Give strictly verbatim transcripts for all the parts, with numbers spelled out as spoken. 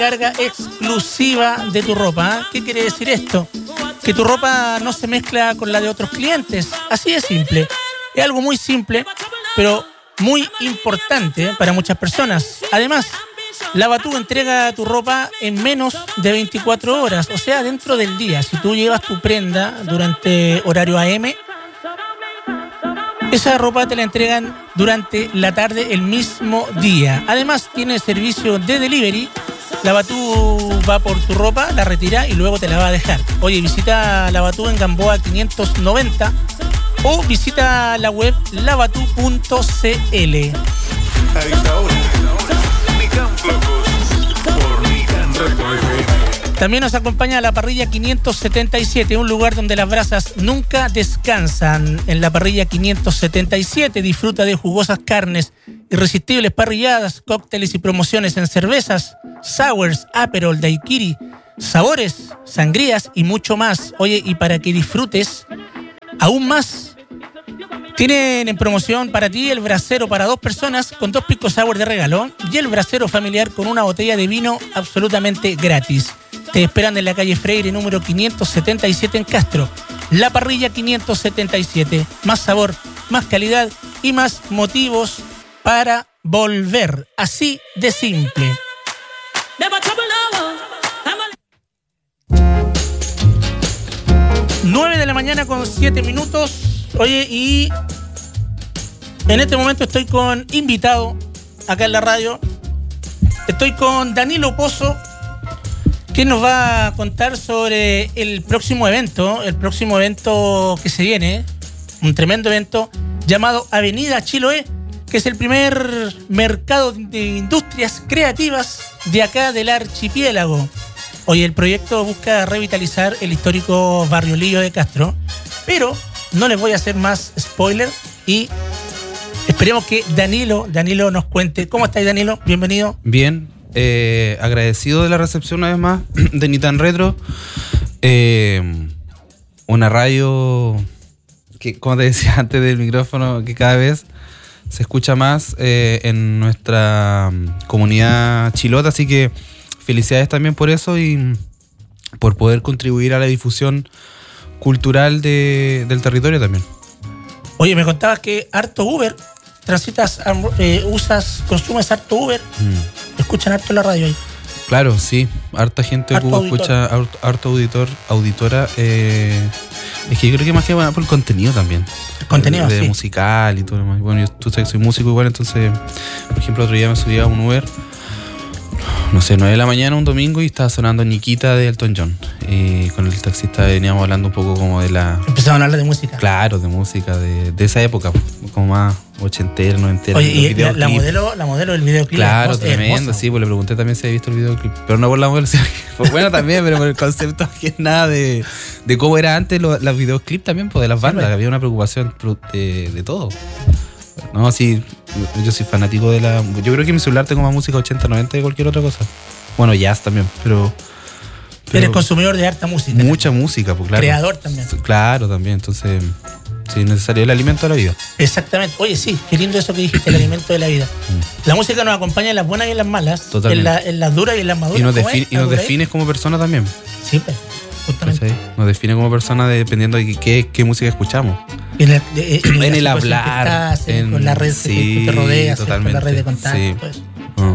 carga exclusiva de tu ropa. ¿eh? ¿Qué quiere decir esto? Que tu ropa no se mezcla con la de otros clientes. Así de simple. Es algo muy simple, pero muy importante para muchas personas. Además, Lavatú entrega tu ropa en menos de veinticuatro horas, o sea, dentro del día. Si tú llevas tu prenda durante horario A M, esa ropa te la entregan durante la tarde el mismo día. Además, tiene servicio de delivery. Lavatú va por tu ropa, la retira y luego te la va a dejar. Oye, visita Lavatú en Gamboa quinientos noventa o visita la web lavatú punto c l. A esta hora, ni tan flojos por ni tan recuerdo. También nos acompaña la parrilla quinientos setenta y siete, un lugar donde las brasas nunca descansan. En la parrilla quinientos setenta y siete disfruta de jugosas carnes, irresistibles parrilladas, cócteles y promociones en cervezas, sours, aperol, daiquiri, sabores, sangrías y mucho más. Oye, y para que disfrutes aún más, tienen en promoción para ti el brasero para dos personas con dos pisco sour de regalo y el brasero familiar con una botella de vino absolutamente gratis. Te esperan en la calle Freire, número quinientos setenta y siete en Castro. La parrilla quinientos setenta y siete. Más sabor, más calidad y más motivos para volver. Así de simple. nueve de la mañana con siete minutos. Oye, y en este momento estoy con invitado acá en la radio. Estoy con Danilo Pozo, que nos va a contar sobre el próximo evento, el próximo evento que se viene, un tremendo evento llamado Avenida Chiloé, que es el primer mercado de industrias creativas de acá del archipiélago. Hoy el proyecto busca revitalizar el histórico barrio Lillo de Castro, pero no les voy a hacer más spoiler y esperemos que Danilo, Danilo nos cuente. ¿Cómo estáis, Danilo? Bienvenido. Bien. Eh, agradecido de la recepción una vez más de Ni Tan Retro, eh, una radio que, como te decía antes del micrófono, que cada vez se escucha más eh, en nuestra comunidad chilota, así que felicidades también por eso y por poder contribuir a la difusión cultural de, del territorio también. Oye, me contabas que harto Uber, transitas, eh, usas, consumes harto Uber. Mm. Escuchan harto la radio ahí. Claro, sí. Harta gente harto que auditor. escucha, harto, harto auditor, auditora. Eh, es que yo creo que más que bueno, por el contenido también. El contenido, de, de sí. musical y todo lo demás. Bueno, yo tú sabes que soy músico igual, entonces, por ejemplo, otro día me subí a un Uber, no sé, nueve de la mañana un domingo y estaba sonando Nikita de Elton John. Y con el taxista veníamos hablando un poco como de la... Empezaron a hablar de música. Claro, de música, de, de esa época, como más ochentera, noventera. Oye, y la, la modelo la modelo del videoclip. Claro, hermoso, tremendo, hermoso. sí, pues le pregunté también si había visto el videoclip. Pero no por la modelo, sino que fue bueno también, pero por el concepto que es nada de, de cómo era antes lo, los videoclips también, pues de las bandas, sí, había una preocupación de, de todo. No, sí, yo soy fanático de la... Yo creo que en mi celular tengo más música ochenta, noventa que cualquier otra cosa. Bueno, jazz también, pero... pero eres consumidor de harta música. Mucha también. música, pues claro. Creador también. Claro, también, entonces... Sí, es necesario el alimento de la vida. Exactamente. Oye, sí, qué lindo eso que dijiste, el alimento de la vida. Mm. La música nos acompaña en las buenas y en las malas. Totalmente. En, la, en las duras y en las maduras. Y nos, defi- y nos defines como persona también. Sí, pues, justamente. ¿Sí? Nos define como persona dependiendo de qué, qué música escuchamos. En, la, de, en, en, en el Que hablar. estás, en, en, con la red sí, que te rodea, totalmente. con la red de contacto. Sí. Todo eso. Oh.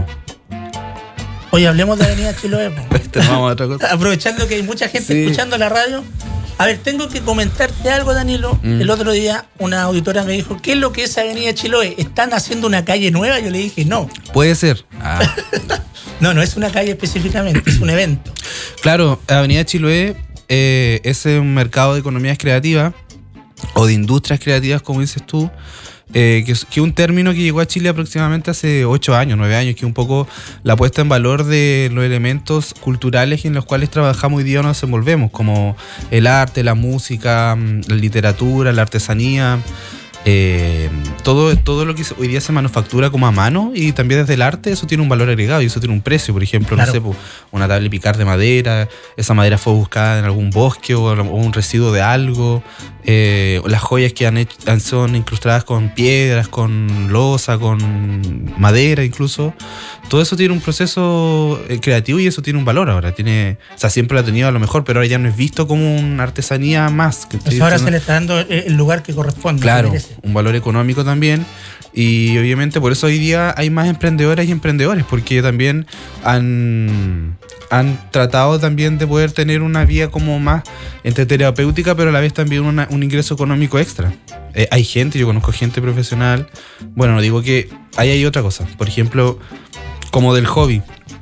Oye, hablemos de Avenida Chiloé. Vamos a otra cosa. Aprovechando que hay mucha gente sí. escuchando la radio. A ver, tengo que comentarte algo, Danilo. Mm. El otro día una auditora me dijo, ¿qué es lo que es Avenida Chiloé? ¿Están haciendo una calle nueva? Yo le dije, no. Puede ser. Ah. No, no es una calle específicamente, es un evento. Claro, Avenida Chiloé eh, es un mercado de economías creativas o de industrias creativas, como dices tú, eh, que es que un término que llegó a Chile aproximadamente hace ocho años, nueve años, que un poco la puesta en valor de los elementos culturales en los cuales trabajamos hoy día o nos desenvolvemos, como el arte, la música, la literatura, la artesanía. Eh, todo, todo lo que hoy día se manufactura como a mano y también desde el arte, eso tiene un valor agregado y eso tiene un precio. Por ejemplo, claro. no sé, una tabla de picar de madera, esa madera fue buscada en algún bosque o, o un residuo de algo. Eh, las joyas que han hecho, son incrustadas con piedras, con losa, con madera incluso. Todo eso tiene un proceso creativo y eso tiene un valor ahora. Tiene, o sea, siempre lo ha tenido a lo mejor, pero ahora ya no es visto como una artesanía más. Que pues ahora se le está dando el lugar que corresponde. Claro, un valor económico también. Y obviamente por eso hoy día hay más emprendedoras y emprendedores, porque también han, han tratado también de poder tener una vía como más entre terapéutica, pero a la vez también una, un ingreso económico extra. Eh, hay gente, yo conozco gente profesional. Bueno, no digo que ahí hay otra cosa. Por ejemplo, como del hobby.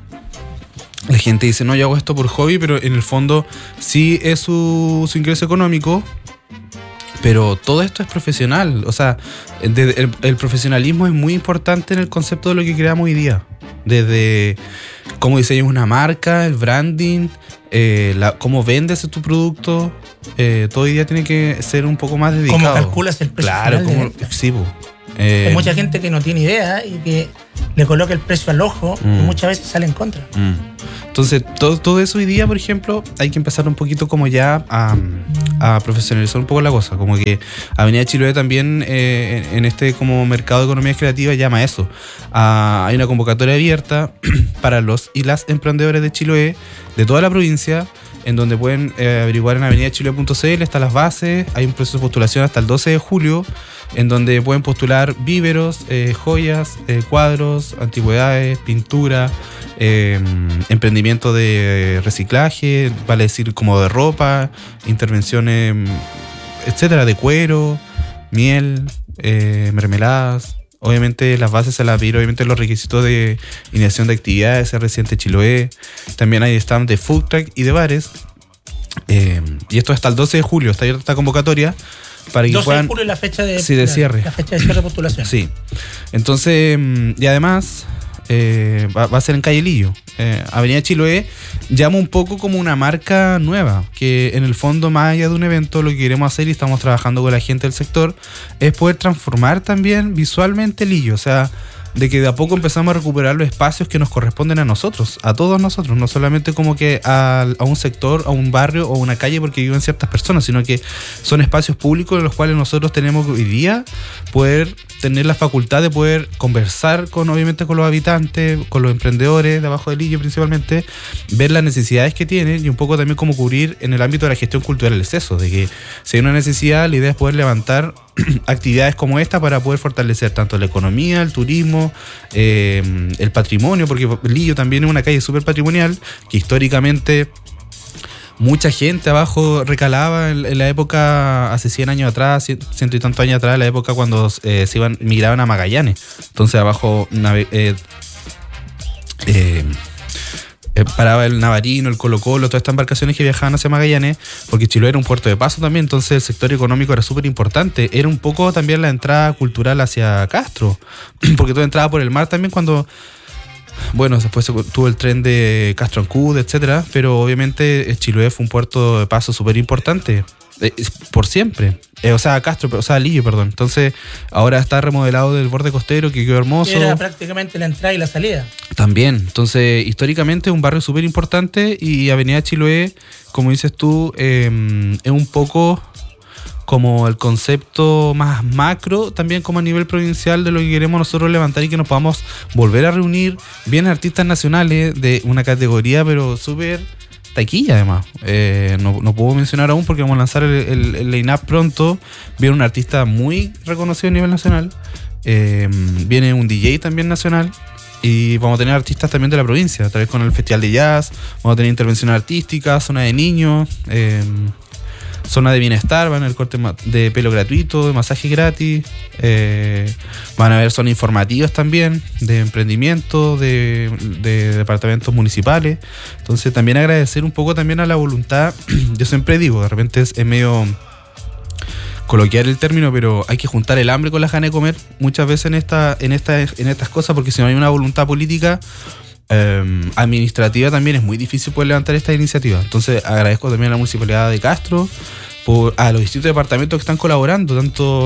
La gente dice, no, yo hago esto por hobby, pero en el fondo sí es su, su ingreso económico. Pero todo esto es profesional. O sea, de, el, el profesionalismo es muy importante en el concepto de lo que creamos hoy día. Desde cómo diseñas una marca, el branding, eh, la, cómo vendes tu producto. Eh, todo hoy día tiene que ser un poco más dedicado. ¿Cómo calculas el precio? Claro, como, sí, eh, hay mucha gente que no tiene idea y que le coloca el precio al ojo mm. y muchas veces sale en contra. Mm. Entonces, todo, todo eso hoy día, por ejemplo, hay que empezar un poquito como ya a, a profesionalizar un poco la cosa. Como que Avenida Chiloé también eh, en este como mercado de economía creativa llama eso. A, hay una convocatoria abierta para los y las emprendedores de Chiloé, de toda la provincia, en donde pueden eh, averiguar en avenida chiloé punto c l, están las bases, hay un proceso de postulación hasta el doce de julio, en donde pueden postular víveros, eh, joyas, eh, cuadros, antigüedades, pintura, eh, emprendimiento de reciclaje, vale decir como de ropa, intervenciones, etcétera, de cuero, miel, eh, mermeladas. Obviamente las bases se las piden, obviamente los requisitos de iniciación de actividades, ser residente Chiloé. También hay stand de food truck y de bares. Eh, y esto hasta el doce de julio, está abierta esta convocatoria. Para que doce puedan, de julio es la fecha de, sí, de cierre. La, la fecha de cierre de postulación. Sí. Entonces, y además eh, va, va a ser en Calle Lillo. Eh, Avenida Chiloé llama un poco como una marca nueva, que en el fondo, más allá de un evento, lo que queremos hacer y estamos trabajando con la gente del sector es poder transformar también visualmente Lillo. O sea, de que de a poco empezamos a recuperar los espacios que nos corresponden a nosotros, a todos nosotros, no solamente como que a, a un sector, a un barrio o una calle porque viven ciertas personas, sino que son espacios públicos en los cuales nosotros tenemos hoy día poder tener la facultad de poder conversar con, obviamente, con los habitantes, con los emprendedores de abajo del Lillo principalmente, ver las necesidades que tienen y un poco también como cubrir en el ámbito de la gestión cultural es eso, de que si hay una necesidad, la idea es poder levantar actividades como esta para poder fortalecer tanto la economía, el turismo, eh, el patrimonio, porque Lillo también es una calle súper patrimonial que históricamente mucha gente abajo recalaba en, en la época, hace cien años atrás, ciento y tantos años atrás, la época cuando eh, se iban, migraban a Magallanes. Entonces abajo nave, eh, eh, eh, paraba el Navarino, el Colo Colo, todas estas embarcaciones que viajaban hacia Magallanes, porque Chiloé era un puerto de paso también, entonces el sector económico era súper importante. Era un poco también la entrada cultural hacia Castro, porque todo entraba por el mar también cuando... Bueno, después tuvo el tren de Castro Ancud, etcétera, pero obviamente Chiloé fue un puerto de paso súper importante, eh, por siempre. Eh, o sea, Castro, o sea, Lillo, perdón. Entonces, ahora está remodelado del borde costero, que quedó hermoso. Era prácticamente la entrada y la salida. También. Entonces, históricamente es un barrio súper importante y Avenida Chiloé, como dices tú, eh, es un poco... como el concepto más macro, también como a nivel provincial de lo que queremos nosotros levantar y que nos podamos volver a reunir bien artistas nacionales de una categoría pero súper taquilla además. Eh, no, no puedo mencionar aún porque vamos a lanzar el, el, el line-up pronto. Viene un artista muy reconocido a nivel nacional, eh, viene un D J también nacional y vamos a tener artistas también de la provincia, tal vez con el Festival de Jazz, vamos a tener intervenciones artísticas, zona de niños, eh, zona de bienestar, van a haber corte de pelo gratuito, de masaje gratis, eh, van a haber zonas informativas también, de emprendimiento, de, de departamentos municipales. Entonces también agradecer un poco también a la voluntad, yo siempre digo, de repente es, es medio coloquial el término, pero hay que juntar el hambre con la gana de comer muchas veces en, esta, en, esta, en estas cosas, porque si no hay una voluntad política, Um, administrativa también es muy difícil poder levantar esta iniciativa. Entonces agradezco también a la Municipalidad de Castro, por, a los distintos departamentos que están colaborando, tanto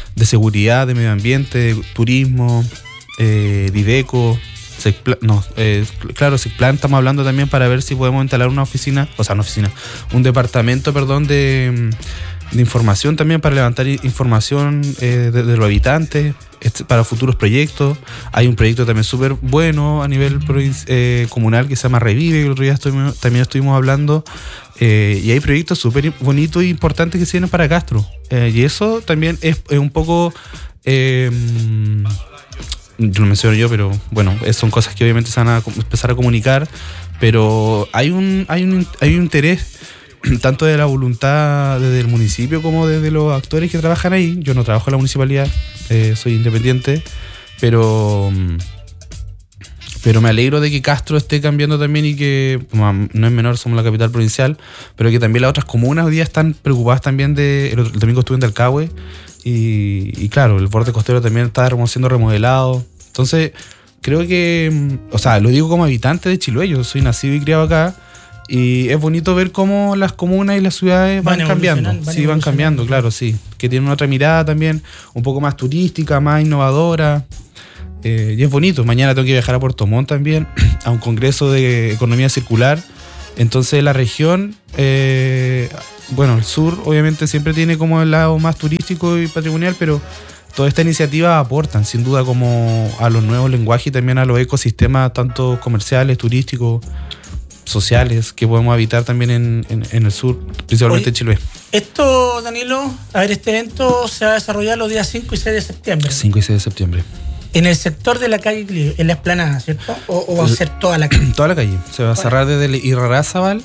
de seguridad, de medio ambiente, de turismo, eh, Dideco, Secplan, no, eh, claro, Secplan estamos hablando también para ver si podemos instalar una oficina, o sea, una oficina, un departamento, perdón, de, de información también para levantar información eh, de, de los habitantes para futuros proyectos. Hay un proyecto también súper bueno a nivel eh, comunal que se llama Revive, que el otro día estuvimos, también estuvimos hablando, eh, y hay proyectos súper bonitos e importantes que se vienen para Castro, eh, y eso también es, es un poco... Eh, yo lo menciono yo, pero bueno, son cosas que obviamente se van a empezar a comunicar, pero hay un, hay un, hay un interés tanto de la voluntad desde el municipio como desde los actores que trabajan ahí. Yo no trabajo en la municipalidad, eh, soy independiente, pero pero me alegro de que Castro esté cambiando también y que no es menor, somos la capital provincial, pero que también las otras comunas hoy día están preocupadas también de... El, el domingo estuve en Dalcahue y, y claro, el borde costero también está siendo remodelado. Entonces creo que, o sea, lo digo como habitante de Chiloé, yo soy nacido y criado acá, y es bonito ver cómo las comunas y las ciudades van, van cambiando. Van sí, van cambiando, claro, sí. Que tienen otra mirada también, un poco más turística, más innovadora. Eh, y es bonito. Mañana tengo que viajar a Puerto Montt también, a un congreso de economía circular. Entonces la región, eh, bueno, el sur obviamente siempre tiene como el lado más turístico y patrimonial, pero todas estas iniciativas aportan sin duda como a los nuevos lenguajes y también a los ecosistemas tanto comerciales, turísticos, sociales que podemos habitar también en, en, en el sur, principalmente Oye, en Chiloé. Esto, Danilo, a ver, este evento se va a desarrollar los días cinco y seis de septiembre. cinco y seis de septiembre. En el sector de la calle Clio, en la explanada, ¿cierto? ¿O, o va a ser toda la calle? Toda la calle. Se va a cerrar desde Irarrázaval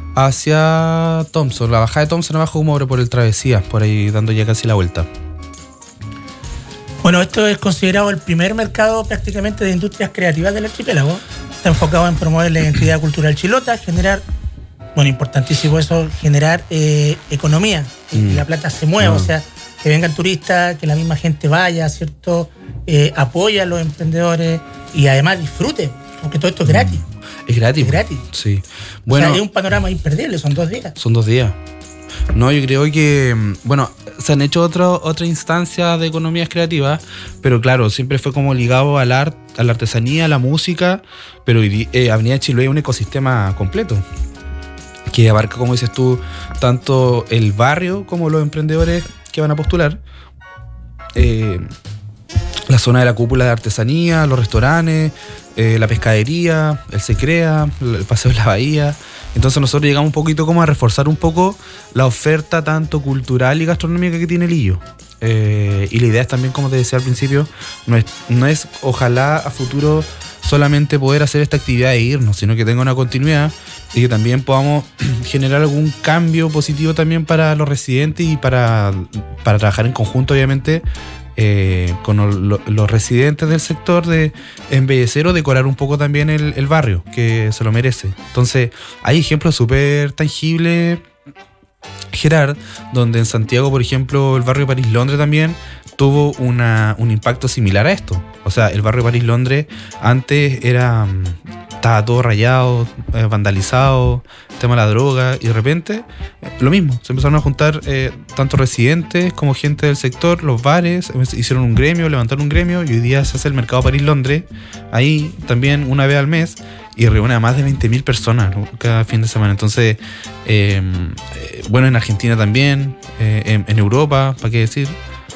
hacia Thompson. La bajada de Thompson abajo como por el Travesía, por ahí dando ya casi la vuelta. Bueno, esto es considerado el primer mercado prácticamente de industrias creativas del archipiélago. Está enfocado en promover la identidad cultural chilota, generar, bueno, importantísimo eso, generar eh, economía, que mm. la plata se mueva, no. o sea, que vengan turistas, que la misma gente vaya, ¿cierto? Eh, apoya a los emprendedores y además disfrute, porque todo esto es gratis. Es gratis. Es gratis. Sí. Bueno, o sea, es un panorama imperdible, son dos días. Son dos días. No, yo creo que, bueno, se han hecho otro, otras instancias de economías creativas, pero claro, siempre fue como ligado al arte, a la artesanía, a la música, pero eh, Avenida Chiloé es un ecosistema completo, que abarca, como dices tú, tanto el barrio como los emprendedores que van a postular, eh, la zona de la cúpula de artesanía, los restaurantes, eh, la pescadería, el Secrea, el paseo de la bahía. Entonces nosotros llegamos un poquito como a reforzar un poco la oferta tanto cultural y gastronómica que tiene Lillo. Eh, y la idea es también, como te decía al principio, no es, no es ojalá a futuro solamente poder hacer esta actividad e irnos, sino que tenga una continuidad y que también podamos generar algún cambio positivo también para los residentes y para, para trabajar en conjunto, obviamente, eh, con lo, los residentes del sector, de embellecer o decorar un poco también el, el barrio, que se lo merece. Entonces, hay ejemplos súper tangibles, Gerard, donde en Santiago, por ejemplo, el barrio París-Londres también tuvo una, un impacto similar a esto. O sea, el barrio París-Londres antes era estaba todo rayado, eh, vandalizado, tema de la droga, y de repente eh, lo mismo, se empezaron a juntar eh, tanto residentes como gente del sector, los bares, hicieron un gremio, levantaron un gremio, y hoy día se hace el mercado París-Londres, ahí también una vez al mes, y reúne a más de veinte mil personas, ¿no?, cada fin de semana. Entonces, eh, eh, bueno, en Argentina también, eh, en, en Europa, ¿para qué decir?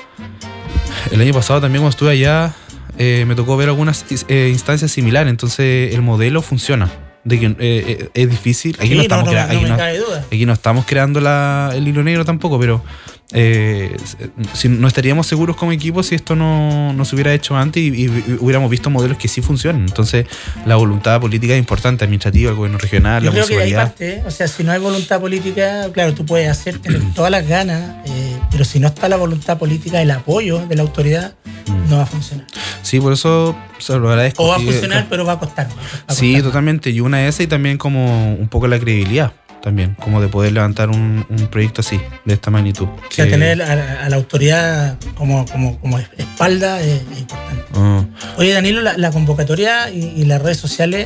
El año pasado también, cuando estuve allá, eh, me tocó ver algunas eh, instancias similares. Entonces, el modelo funciona. De que eh, es difícil. Aquí, sí, no, estamos no, crea- no, aquí, no, aquí no estamos creando la, el hilo negro tampoco, pero eh, si, no estaríamos seguros como equipo si esto no, no se hubiera hecho antes y, y, y hubiéramos visto modelos que sí funcionan. Entonces, la voluntad política es importante, administrativa, el gobierno regional, Yo la creo municipalidad. Que hay parte, ¿eh? O sea, si no hay voluntad política, claro, tú puedes hacer, tener todas las ganas, eh, pero si no está la voluntad política, el apoyo de la autoridad, mm. no va a funcionar. Sí, por eso se lo agradezco. O va a funcionar, y, pero va a costar. Va a costar sí, más. Totalmente. Y una esa y también como un poco la credibilidad. También, como de poder levantar un, un proyecto así, de esta magnitud. O sea, que, tener a, a la autoridad como, como, como espalda es, es importante. Uh. Oye, Danilo, la, la convocatoria y, y las redes sociales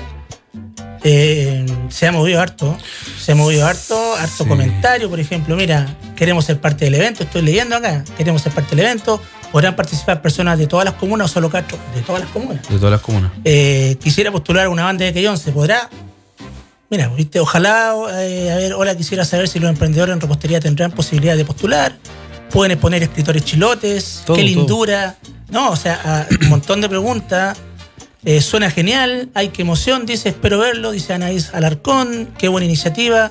eh, se ha movido harto. Se ha movido harto, harto sí. comentario, por ejemplo. Mira, queremos ser parte del evento, estoy leyendo acá. Queremos ser parte del evento. podrán participar personas de todas las comunas o solo Castro, de todas las comunas. De todas las comunas. Eh, quisiera postular una banda de Quellón, ¿se podrá? Mira, viste, ojalá, eh, a ver, hola, quisiera saber si los emprendedores en repostería tendrán posibilidad de postular. Pueden exponer escritores chilotes, Todo, qué lindura. No, o sea, a, un montón de preguntas. Eh, suena genial, ay, qué emoción, dice, espero verlo, dice Anaís Alarcón, qué buena iniciativa.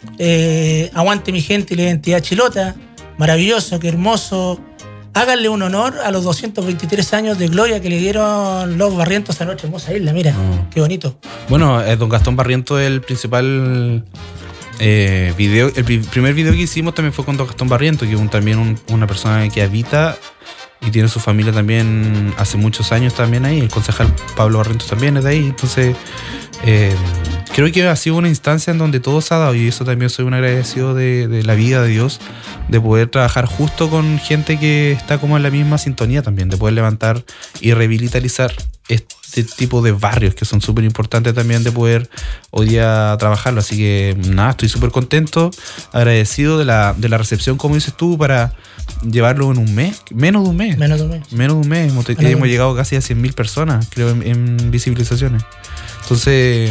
Eh, aguante mi gente y la identidad chilota. Maravilloso, qué hermoso. Háganle un honor a los doscientos veintitrés años de gloria que le dieron los Barrientos a nuestra hermosa isla. Mira, Oh. qué bonito. Bueno, eh, don Gastón Barrientos es el principal eh, video. El pri- primer video que hicimos también fue con don Gastón Barrientos, que es un- también un- una persona que habita y tiene su familia también hace muchos años también ahí. El concejal Pablo Barrientos también es de ahí. Entonces, eh, creo que ha sido una instancia en donde todo se ha dado, y eso también soy un agradecido de, de la vida de Dios, de poder trabajar justo con gente que está como en la misma sintonía también, de poder levantar y revitalizar este tipo de barrios que son súper importantes también de poder hoy día trabajarlo. Así que nada, estoy súper contento, agradecido de la, de la recepción, como dices tú, para llevarlo en un mes, menos de un mes. Menos de un mes. Menos de un mes, hemos, Menos de un hemos mes. llegado casi a cien mil personas, creo, en, en visibilizaciones. Entonces,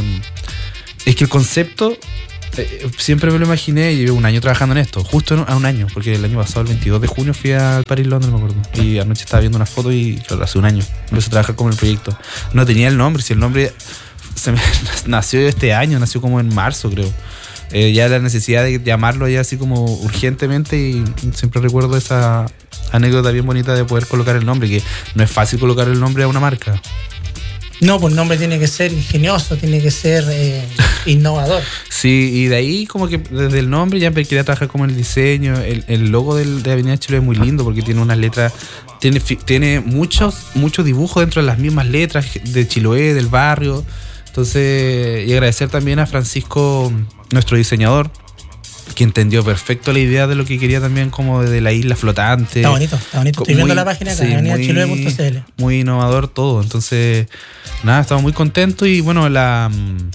es que el concepto, eh, siempre me lo imaginé, y llevé un año trabajando en esto, justo en- a un año, porque el año pasado, el veintidós de junio, fui al Paris Londres, me acuerdo, y anoche estaba viendo una foto y, claro, hace un año, empecé a trabajar con el proyecto. No tenía el nombre, si el nombre se me, nació este año, nació como en marzo, creo. Eh, ya la necesidad de llamarlo ya así como urgentemente, y siempre recuerdo esa anécdota bien bonita de poder colocar el nombre, que no es fácil colocar el nombre a una marca. No, pues el nombre tiene que ser ingenioso, tiene que ser eh, innovador. Sí, y de ahí como que desde el nombre ya me quería trabajar como en el diseño. El, el logo del, de Avenida Chile es muy lindo porque tiene unas letras, tiene, fi- tiene muchos, muchos dibujos dentro de las mismas letras de Chiloé, del barrio. Entonces, y agradecer también a Francisco, nuestro diseñador, que entendió perfecto la idea de lo que quería también como de la isla flotante. Está bonito, está bonito. Estoy Muy- viendo la página acá, sí, avenida muy- chiloé punto c l. Muy innovador todo. Entonces, nada, estamos muy contentos. Y bueno, la mm,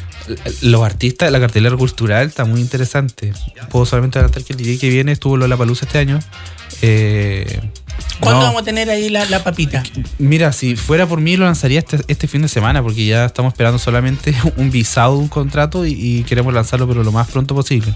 los artistas, la cartelera cultural está muy interesante. Puedo solamente adelantar que el D J que viene estuvo en Lollapalooza este año. Eh, ¿Cuándo no, vamos a tener ahí la, la papita? Mira, si fuera por mí lo lanzaría este, este fin de semana, porque ya estamos esperando solamente un visado, un contrato, y, y queremos lanzarlo pero lo más pronto posible.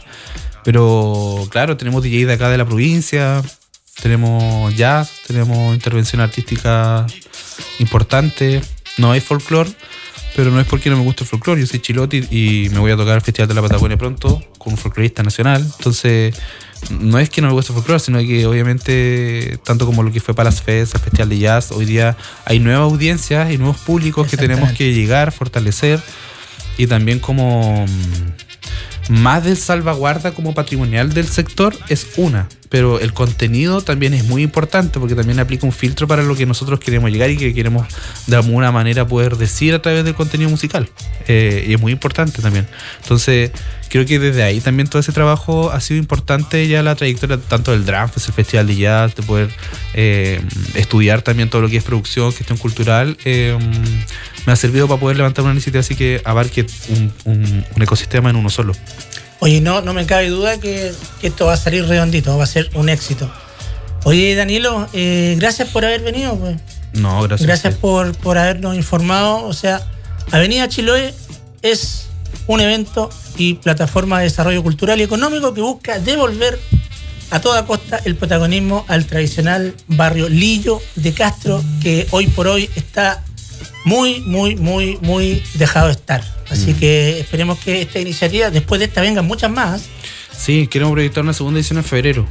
Pero claro, tenemos D J de acá de la provincia, tenemos jazz, tenemos intervención artística importante. No hay folclore, pero no es porque no me gusta el folclore. Yo soy chilote y, y me voy a tocar al Festival de la Patagonia pronto con un folclorista nacional. Entonces, no es que no me guste el folclore, sino que obviamente, tanto como lo que fue Palace Fest, el Festival de Jazz, hoy día hay nuevas audiencias y nuevos públicos que tenemos que llegar, fortalecer, y también como más del salvaguarda como patrimonial del sector es una, pero el contenido también es muy importante porque también aplica un filtro para lo que nosotros queremos llegar y que queremos de alguna manera poder decir a través del contenido musical, eh, y es muy importante también. Entonces creo que desde ahí también todo ese trabajo ha sido importante, ya la trayectoria tanto del Dramfest, el Festival de Jazz, de poder eh, estudiar también todo lo que es producción, gestión cultural, eh, me ha servido para poder levantar una iniciativa así que abarque un, un, un ecosistema en uno solo. Oye, no, no me cabe duda que, que esto va a salir redondito, va a ser un éxito. Oye, Danilo, eh, gracias por haber venido. Pues. No, gracias. Gracias por, por habernos informado. O sea, Avenida Chiloé es un evento y plataforma de desarrollo cultural y económico que busca devolver a toda costa el protagonismo al tradicional barrio Lillo de Castro, que hoy por hoy está muy, muy, muy, muy dejado de estar. Así mm. que esperemos que esta iniciativa, después de esta, vengan muchas más. Sí, queremos proyectar una segunda edición en febrero.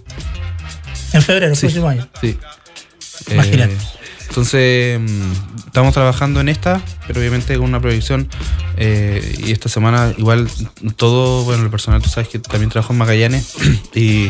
En febrero, el sí, próximo año. Sí. Imagínate. Eh, entonces, estamos trabajando en esta, pero obviamente con una proyección. Eh, y esta semana, igual, todo, bueno, el personal, tú sabes que también trabajo en Magallanes. y.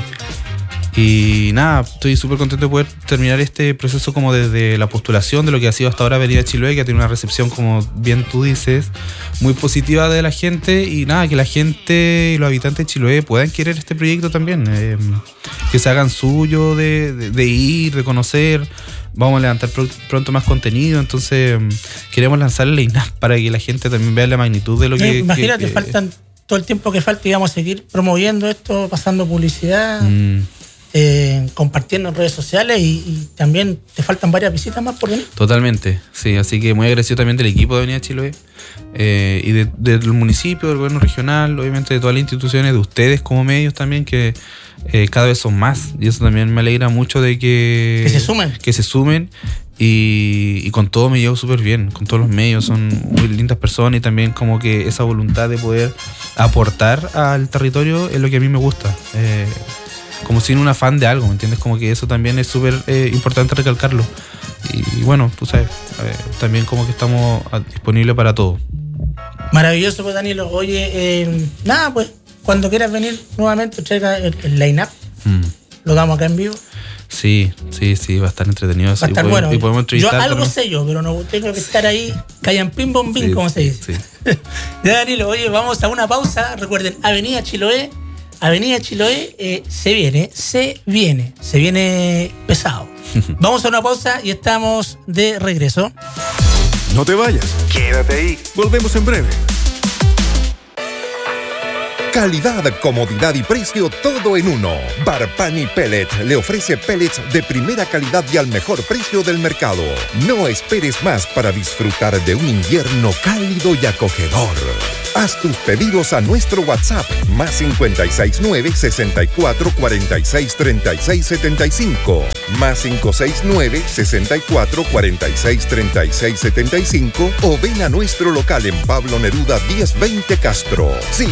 Y nada, estoy súper contento de poder terminar este proceso como desde la postulación de lo que ha sido hasta ahora Avenida Chiloé, que tiene una recepción, como bien tú dices, muy positiva de la gente. Y nada, que la gente y los habitantes de Chiloé puedan querer este proyecto también, eh, que se hagan suyo de, de, de ir, de conocer. Vamos a levantar pr- pronto más contenido, entonces queremos lanzarle la I N A P para que la gente también vea la magnitud de lo que... Eh, imagínate, que, que, faltan todo el tiempo que falta y vamos a seguir promoviendo esto, pasando publicidad. Mm. eh, compartiendo en redes sociales y, y también te faltan varias visitas más por venir. Totalmente, sí, así que muy agradecido también del equipo de Avenida Chiloé eh, y de, del municipio, del gobierno regional, obviamente de todas las instituciones, de ustedes como medios también, que eh, cada vez son más, y eso también me alegra mucho de que... Que se sumen. Que se sumen. Y, y con todo me llevo súper bien, con todos los medios, son muy lindas personas y también como que esa voluntad de poder aportar al territorio es lo que a mí me gusta, eh, como sin un afán de algo, ¿me entiendes? Como que eso también es súper eh, importante recalcarlo y, y bueno, tú sabes, eh, también como que estamos disponibles para todo. Maravilloso, pues Danilo. Oye, eh, nada, pues cuando quieras venir nuevamente traiga el, el line-up, mm. lo damos acá en vivo. Sí, sí, sí, va a estar entretenido. Va a estar y podemos, bueno. Y podemos yo algo también. sé yo, pero no tengo que estar ahí callan-pim, bombín, sí, como se dice. Sí. Ya, Danilo, oye, vamos a una pausa. Recuerden, Avenida Chiloé, Avenida Chiloé, eh, se viene, se viene, se viene pesado. Vamos a una pausa y estamos de regreso. No te vayas, quédate ahí. Volvemos en breve. Calidad, comodidad y precio, todo en uno. Barpani Pellet le ofrece pellets de primera calidad y al mejor precio del mercado. No esperes más para disfrutar de un invierno cálido y acogedor. Haz tus pedidos a nuestro WhatsApp, más cinco seis nueve, seis cuatro, cuatro seis, tres seis siete cinco, más cinco seis nueve, seis cuatro, cuatro seis, tres seis siete cinco o ven a nuestro local en Pablo Neruda diez veinte Castro. Sí,